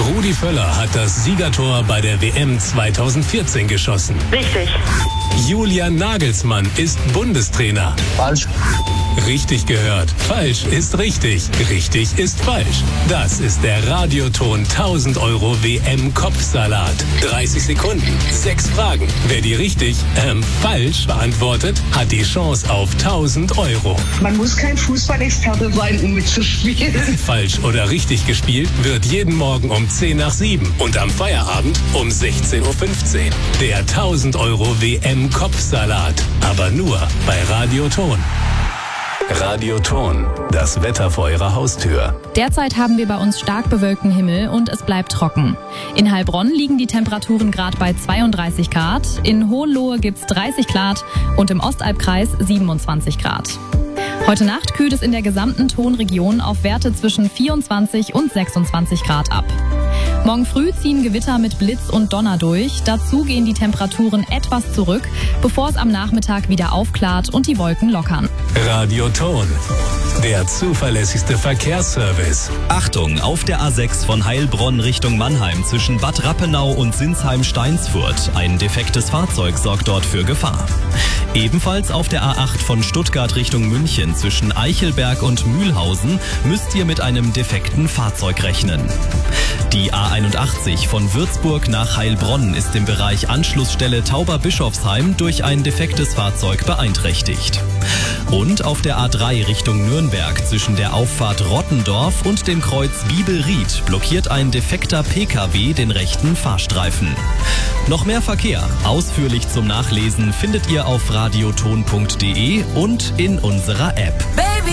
Rudi Völler hat das Siegertor bei der WM 2014 geschossen. Richtig. Julian Nagelsmann ist Bundestrainer. Falsch. Richtig gehört. Falsch ist richtig. Richtig ist falsch. Das ist der Radioton 1000 € WM-Kopfsalat. 30 Sekunden, 6 Fragen. Wer die richtig, falsch beantwortet, hat die Chance auf 1000 €. Man muss kein Fußballexperte sein, um mitzuspielen. Falsch oder richtig gespielt wird jeden Morgen um 10 nach 7 und am Feierabend um 16:15 Uhr. Der 1000 € WM-Kopfsalat. Aber nur bei Radioton. Radioton, das Wetter vor Ihrer Haustür. Derzeit haben wir bei uns stark bewölkten Himmel und es bleibt trocken. In Heilbronn liegen die Temperaturen gerade bei 32 Grad, in Hohenlohe gibt's 30 Grad und im Ostalbkreis 27 Grad. Heute Nacht kühlt es in der gesamten Tonregion auf Werte zwischen 24 und 26 Grad ab. Morgen früh ziehen Gewitter mit Blitz und Donner durch. Dazu gehen die Temperaturen etwas zurück, bevor es am Nachmittag wieder aufklart und die Wolken lockern. Radioton, der zuverlässigste Verkehrsservice. Achtung, auf der A6 von Heilbronn Richtung Mannheim zwischen Bad Rappenau und Sinsheim-Steinsfurt. Ein defektes Fahrzeug sorgt dort für Gefahr. Ebenfalls auf der A8 von Stuttgart Richtung München zwischen Eichelberg und Mühlhausen müsst ihr mit einem defekten Fahrzeug rechnen. Die A81 von Würzburg nach Heilbronn ist im Bereich Anschlussstelle Tauberbischofsheim durch ein defektes Fahrzeug beeinträchtigt. Und auf der A3 Richtung Nürnberg zwischen der Auffahrt Rottendorf und dem Kreuz Bibelried blockiert ein defekter PKW den rechten Fahrstreifen. Noch mehr Verkehr, ausführlich zum Nachlesen, findet ihr auf radioton.de und in unserer App. Baby,